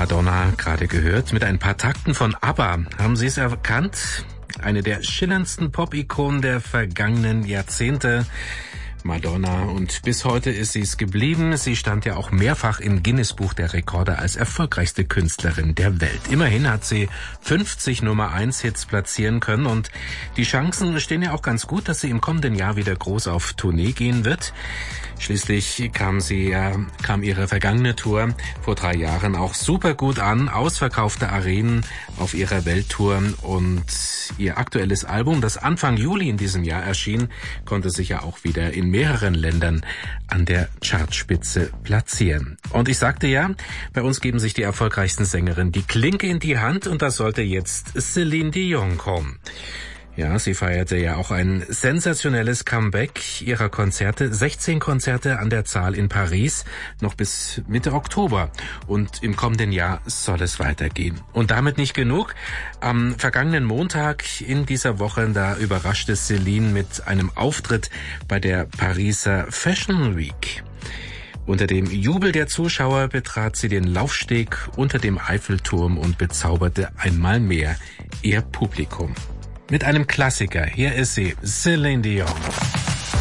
Madonna gerade gehört. Mit ein paar Takten von ABBA. Haben Sie es erkannt? Eine der schillerndsten Pop-Ikonen der vergangenen Jahrzehnte. Madonna, und bis heute ist sie es geblieben. Sie stand ja auch mehrfach im Guinness-Buch der Rekorde als erfolgreichste Künstlerin der Welt. Immerhin hat sie 50 Nummer-1-Hits platzieren können und die Chancen stehen ja auch ganz gut, dass sie im kommenden Jahr wieder groß auf Tournee gehen wird. Schließlich kam ihre vergangene Tour vor 3 Jahren auch super gut an, ausverkaufte Arenen auf ihrer Welttour, und ihr aktuelles Album, das Anfang Juli in diesem Jahr erschien, konnte sich ja auch wieder in mehreren Ländern an der Chartspitze platzieren. Und ich sagte ja, bei uns geben sich die erfolgreichsten Sängerinnen die Klinke in die Hand, und das sollte jetzt Celine Dion kommen. Ja, sie feierte ja auch ein sensationelles Comeback ihrer Konzerte. 16 Konzerte an der Zahl in Paris, noch bis Mitte Oktober. Und im kommenden Jahr soll es weitergehen. Und damit nicht genug. Am vergangenen Montag in dieser Woche, da überraschte Celine mit einem Auftritt bei der Pariser Fashion Week. Unter dem Jubel der Zuschauer betrat sie den Laufsteg unter dem Eiffelturm und bezauberte einmal mehr ihr Publikum. Mit einem Klassiker, hier ist sie, Celine Dion.